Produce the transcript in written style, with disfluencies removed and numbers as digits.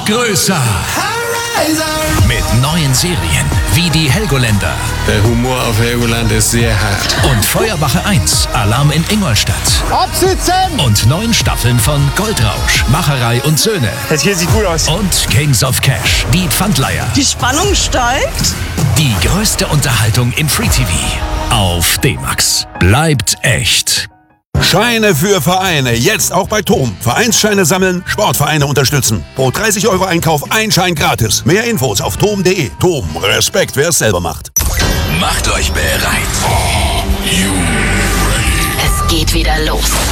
größer. Mit neuen Serien wie die Helgoländer. Der Humor auf Helgoland ist sehr hart. Und Feuerwache 1, Alarm in Ingolstadt. Absitzen! Und 9 Staffeln von Goldrausch, Macherei und Söhne. Das hier sieht gut aus. Und Kings of Cash, die Pfandleiher. Die Spannung steigt. Die größte Unterhaltung im Free TV. Auf D-Max. Bleibt echt. Scheine für Vereine, jetzt auch bei TOM. Vereinsscheine sammeln, Sportvereine unterstützen. Pro 30 € Einkauf ein Schein gratis. Mehr Infos auf tom.de. TOM, Respekt, wer es selber macht. Macht euch bereit. Es geht wieder los.